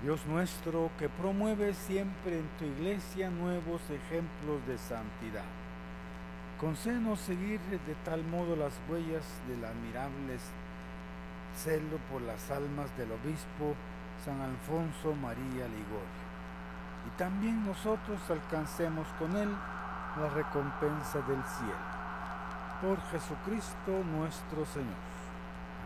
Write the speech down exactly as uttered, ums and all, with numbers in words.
Dios nuestro, que promueve siempre en tu iglesia nuevos ejemplos de santidad, concédenos seguir de tal modo las huellas del admirable celo por las almas del obispo San Alfonso María Ligorio, y también nosotros alcancemos con él la recompensa del cielo. Por Jesucristo nuestro Señor.